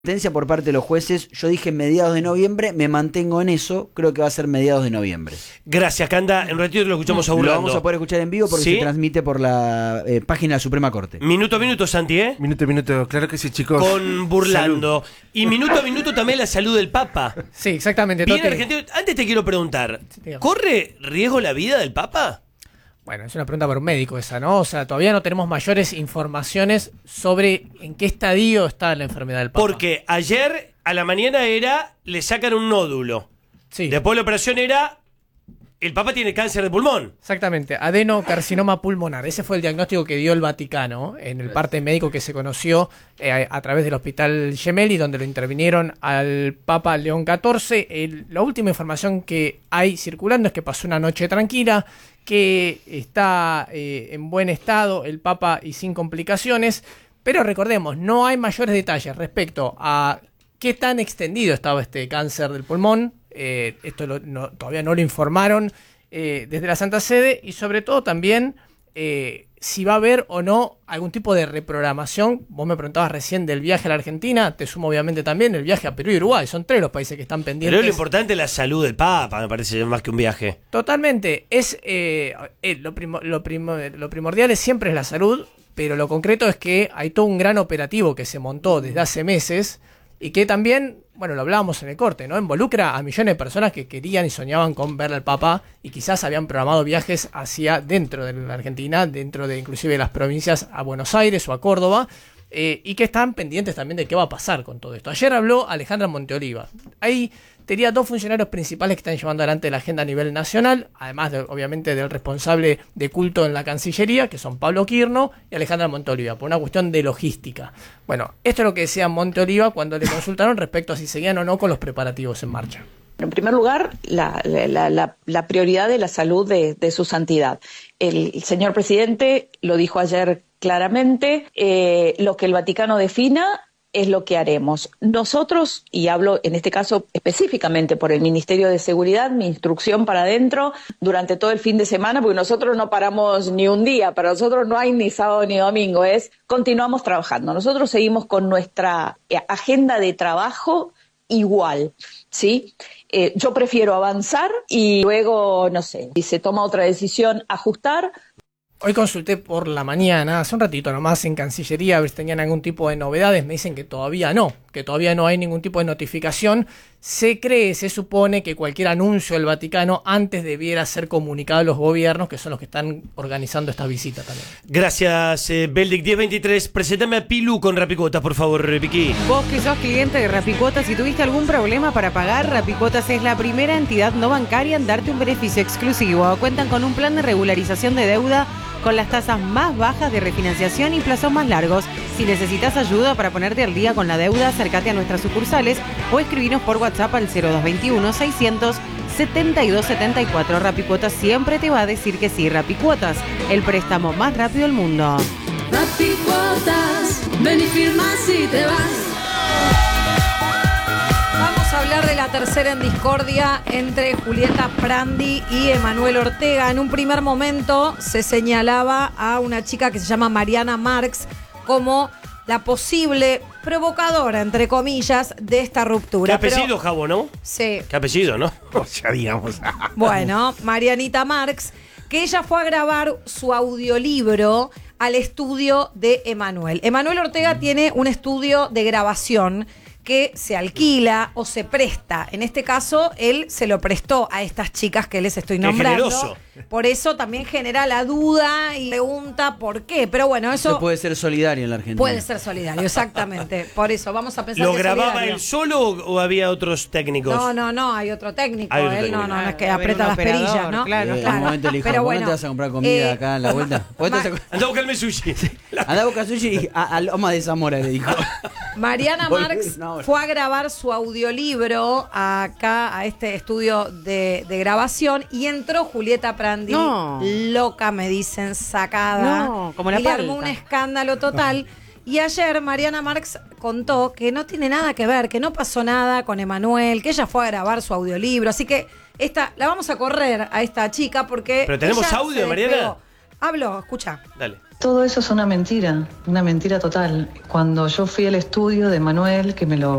sentencia por parte de los jueces, yo dije mediados de noviembre, me mantengo en eso, creo que va a ser mediados de noviembre. Gracias, Canda. En un ratito lo escuchamos a Burlando. Lo vamos a poder escuchar en vivo porque se transmite por la página de la Suprema Corte. Minuto a minuto, Santi, ¿eh? Minuto a minuto, claro que sí, chicos. Con Burlando. Salud. Y minuto a minuto también la salud del Papa. Sí, exactamente. Bien argentino. Antes te quiero preguntar, ¿corre riesgo la vida del Papa? Bueno, es una pregunta para un médico esa, ¿no? O sea, todavía no tenemos mayores informaciones sobre en qué estadio está la enfermedad del Papa. Porque ayer a la mañana le sacan un nódulo. Sí. Después la operación era, el Papa tiene cáncer de pulmón. Exactamente, adenocarcinoma pulmonar. Ese fue el diagnóstico que dio el Vaticano en el parte médico que se conoció a través del Hospital Gemelli, donde lo intervinieron al Papa León XIV. La última información que hay circulando es que pasó una noche tranquila, que está en buen estado el Papa y sin complicaciones, pero recordemos, no hay mayores detalles respecto a qué tan extendido estaba este cáncer del pulmón. Esto todavía no lo informaron desde la Santa Sede, y sobre todo también si va a haber o no algún tipo de reprogramación. Vos me preguntabas recién del viaje a la Argentina, te sumo obviamente también el viaje a Perú y Uruguay, son 3 los países que están pendientes. Pero lo importante es la salud del Papa, me parece, más que un viaje. Totalmente, es lo primordial siempre es la salud, pero lo concreto es que hay todo un gran operativo que se montó desde hace meses y que también, bueno, lo hablábamos en el corte, ¿no? Involucra a millones de personas que querían y soñaban con ver al Papa y quizás habían programado viajes hacia dentro de la Argentina, dentro de inclusive las provincias, a Buenos Aires o a Córdoba, y que están pendientes también de qué va a pasar con todo esto. Ayer habló Alejandra Monteoliva. Ahí tenía 2 funcionarios principales que están llevando adelante la agenda a nivel nacional, además obviamente del responsable de culto en la Cancillería, que son Pablo Quirno y Alejandra Monteoliva, por una cuestión de logística. Bueno, esto es lo que decía Monteoliva cuando le consultaron respecto a si seguían o no con los preparativos en marcha. En primer lugar, la prioridad de la salud de su santidad. El señor presidente lo dijo ayer claramente, lo que el Vaticano defina es lo que haremos. Nosotros, y hablo en este caso específicamente por el Ministerio de Seguridad, mi instrucción para adentro durante todo el fin de semana, porque nosotros no paramos ni un día, para nosotros no hay ni sábado ni domingo, continuamos trabajando. Nosotros seguimos con nuestra agenda de trabajo igual, ¿sí? Yo prefiero avanzar y luego, no sé, si se toma otra decisión, ajustar. Hoy consulté por la mañana, hace un ratito nomás, en Cancillería, a ver si tenían algún tipo de novedades. Me dicen que todavía no hay ningún tipo de notificación. Se supone que cualquier anuncio del Vaticano antes debiera ser comunicado a los gobiernos, que son los que están organizando esta visita también. Gracias, Beldic. 1023, presentame a Pilu con Rapicuotas, por favor, Vicky. Vos que sos cliente de Rapicuotas, si tuviste algún problema para pagar, Rapicuotas es la primera entidad no bancaria en darte un beneficio exclusivo. Cuentan con un plan de regularización de deuda con las tasas más bajas de refinanciación y plazos más largos. Si necesitas ayuda para ponerte al día con la deuda, acércate a nuestras sucursales o escribinos por WhatsApp al 0221-600-7274. Rapicuotas siempre te va a decir que sí. Rapicuotas, el préstamo más rápido del mundo. Rapicuotas, ven y firma si te vas. Vamos a hablar de la tercera en discordia entre Julieta Prandi y Emanuel Ortega. En un primer momento se señalaba a una chica que se llama Mariana Marx como la posible provocadora, entre comillas, de esta ruptura. ¿Qué apellido, Javo, no? Sí. ¿Qué apellido, no? Ya digamos. Bueno, Marianita Marx, que ella fue a grabar su audiolibro al estudio de Emanuel. Emanuel Ortega tiene un estudio de grabación que se alquila o se presta. En este caso, él se lo prestó a estas chicas que les estoy nombrando. Generoso. Por eso también genera la duda y pregunta por qué. Pero bueno, eso puede ser solidario en la Argentina. puede ser solidario, exactamente. Por eso vamos a pensar ¿Lo que es grababa solidario. él solo o había otros técnicos? No, hay otro técnico. Hay otro Él técnico. no es que Debe haber aprieta un las operador, perillas, ¿no? claro. En un momento le dijo, pero ¿por qué bueno, no te vas a comprar comida acá en la vuelta? Anda a buscarme sushi. Anda a buscar sushi y a Loma de Zamora, le dijo. Mariana Marx fue a grabar su audiolibro acá a este estudio de grabación y entró Julieta Prandi, loca, me dicen, sacada. No, como la y le palta. armó un escándalo total. Y ayer Mariana Marx contó que no tiene nada que ver, que no pasó nada con Emanuel, que ella fue a grabar su audiolibro. Así que la vamos a correr a esta chica porque... ¿Pero tenemos ella audio, se Mariana? despegó. Hablo, escucha. Dale. Todo eso es una mentira total. Cuando yo fui al estudio de Manuel, que me lo